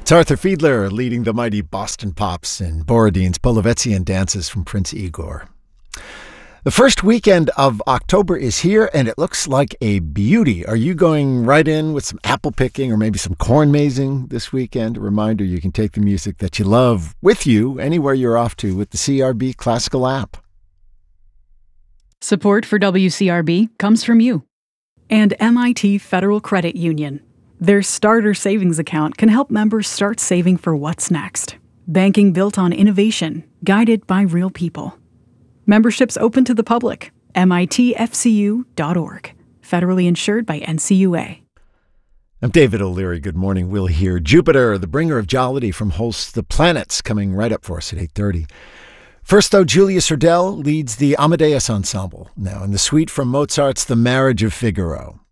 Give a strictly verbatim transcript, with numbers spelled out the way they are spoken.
It's Arthur Fiedler leading the mighty Boston Pops in Borodin's Polovetzian dances from Prince Igor. The first weekend of October is here, and it looks like a beauty. Are you going right in with some apple picking or maybe some corn mazing this weekend? A reminder, you can take the music that you love with you anywhere you're off to with the C R B Classical app. Support for W C R B comes from you and M I T Federal Credit Union. Their starter savings account can help members start saving for what's next. Banking built on innovation, guided by real people. Membership's open to the public. M I T F C U dot org. Federally insured by N C U A. I'm David O'Leary. Good morning. We'll hear Jupiter, the bringer of jollity from Holst the Planets, coming right up for us at eight thirty. First, though, Julia Serdell leads the Amadeus Ensemble now in the suite from Mozart's The Marriage of Figaro.